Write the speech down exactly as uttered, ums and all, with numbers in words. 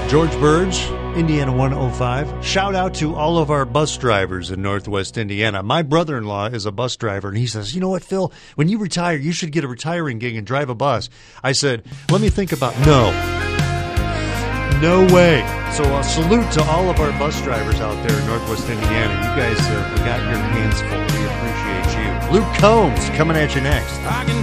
George Burge, Indiana one oh five. Shout out to all of our bus drivers in Northwest Indiana. My brother-in-law is a bus driver, and he says, you know what, Phil, when you retire, you should get a retiring gig and drive a bus. I said, let me think about no. No way. So a salute to all of our bus drivers out there in Northwest Indiana. You guys uh, got your hands full. We appreciate you. Luke Combs coming at you next. I can